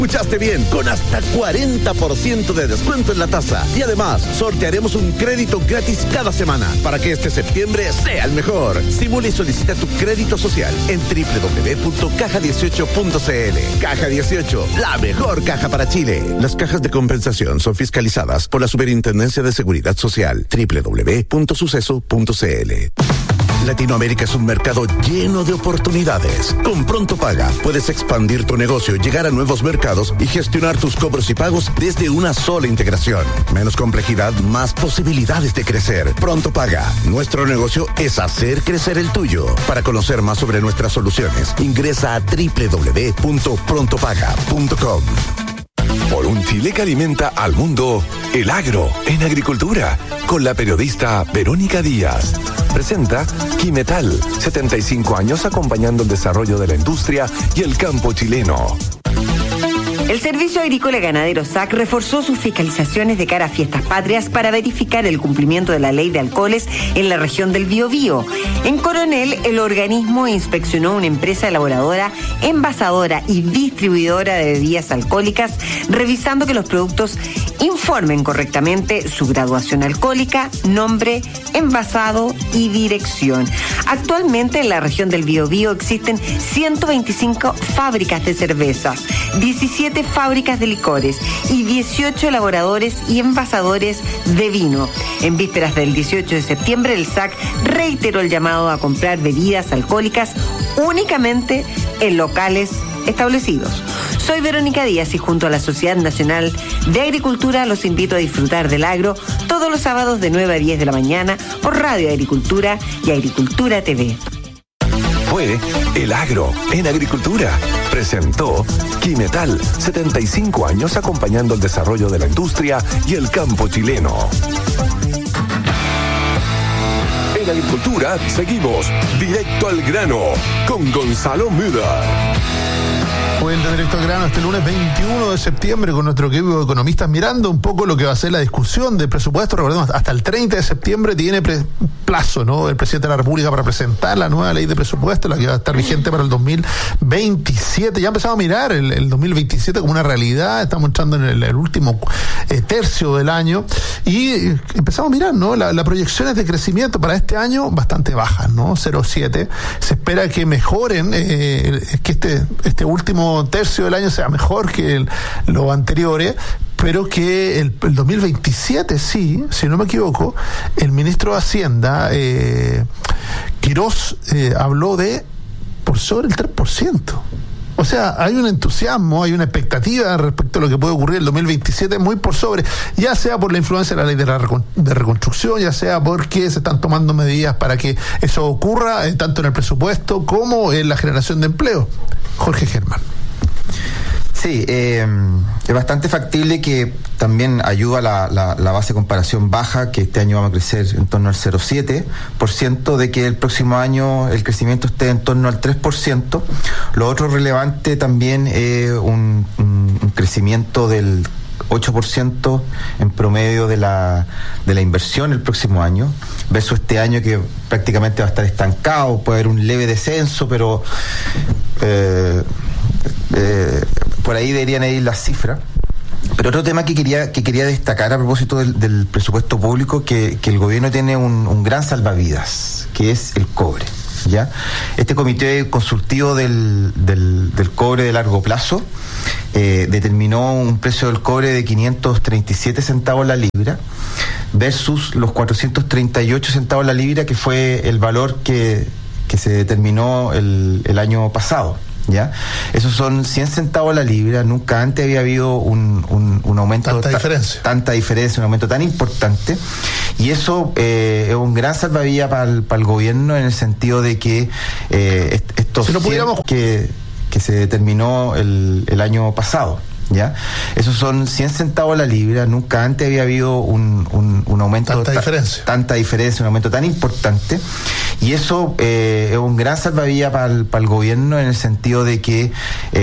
Escuchaste bien, con hasta 40% de descuento en la tasa. Y además, sortearemos un crédito gratis cada semana para que este septiembre sea el mejor. Simula y solicita tu crédito social en www.caja18.cl. Caja 18, la mejor caja para Chile. Las cajas de compensación son fiscalizadas por la Superintendencia de Seguridad Social. www.suceso.cl. Latinoamérica es un mercado lleno de oportunidades. Con Pronto Paga puedes expandir tu negocio, llegar a nuevos mercados y gestionar tus cobros y pagos desde una sola integración. Menos complejidad, más posibilidades de crecer. Pronto Paga. Nuestro negocio es hacer crecer el tuyo. Para conocer más sobre nuestras soluciones, ingresa a www.prontopaga.com. Por un Chile que alimenta al mundo, el agro en agricultura, con la periodista Verónica Díaz. Presenta Quimetal, 75 años acompañando el desarrollo de la industria y el campo chileno. El Servicio Agrícola Ganadero SAC reforzó sus fiscalizaciones de cara a fiestas patrias para verificar el cumplimiento de la ley de alcoholes en la región del Biobío. En Coronel, el organismo inspeccionó una empresa elaboradora, envasadora y distribuidora de bebidas alcohólicas, revisando que los productos informen correctamente su graduación alcohólica, nombre, envasado y dirección. Actualmente en la región del Biobío existen 125 fábricas de cervezas, 17 fábricas de licores y 18 elaboradores y envasadores de vino. En vísperas del 18 de septiembre, el SAC reiteró el llamado a comprar bebidas alcohólicas únicamente en locales establecidos. Soy Verónica Díaz y junto a la Sociedad Nacional de Agricultura los invito a disfrutar del agro todos los sábados de 9 a 10 de la mañana por Radio Agricultura y Agricultura TV. Fue El Agro en Agricultura. Presentó Quimetal, 75 años acompañando el desarrollo de la industria y el campo chileno. En Agricultura seguimos directo al grano con Gonzalo Müller. Vuelta directo al grano este lunes 21 de septiembre con nuestro equipo de economistas mirando un poco lo que va a ser la discusión del presupuesto. Recordemos, hasta el 30 de septiembre tiene plazo, ¿no? El presidente de la República para presentar la nueva ley de presupuesto, la que va a estar vigente para el 2027. Ya empezamos a mirar el 2027 como una realidad. Estamos entrando en el último tercio del año y empezamos a mirar, ¿no? Las proyecciones de crecimiento para este año bastante bajas, ¿no? 0,7. Se espera que mejoren, que este último tercio del año sea mejor que los anteriores, pero que el 2027 sí, si no me equivoco, el ministro de Hacienda, Quirós, habló de por sobre el 3%. O sea, hay un entusiasmo, hay una expectativa respecto a lo que puede ocurrir en el 2027 muy por sobre, ya sea por la influencia de la ley de reconstrucción, ya sea porque se están tomando medidas para que eso ocurra, tanto en el presupuesto como en la generación de empleo. Jorge Germán. Sí, es bastante factible que también ayuda la base de comparación baja, que este año vamos a crecer en torno al 0,7%, de que el próximo año el crecimiento esté en torno al 3%. Lo otro relevante también es un crecimiento del 8% en promedio de la inversión el próximo año, versus este año que prácticamente va a estar estancado. Puede haber un leve descenso, pero por ahí deberían ir las cifras. Pero otro tema que quería destacar a propósito del presupuesto público, que el gobierno tiene un gran salvavidas, que es el cobre, ¿ya? Este comité consultivo del cobre de largo plazo determinó un precio del cobre de 537 centavos la libra versus los 438 centavos la libra, que fue el valor que se determinó el año pasado. ¿Ya? Esos son 100 centavos la libra. Nunca antes había habido un aumento, tanta diferencia, un aumento tan importante, y eso es un gran salvavidas para el gobierno, en el sentido de que estos si no que se determinó el año pasado, ¿ya? Esos son 100 centavos la libra. Nunca antes había habido un aumento, tanta diferencia, un aumento tan importante, y eso es un gran salvavidas para el gobierno, en el sentido de que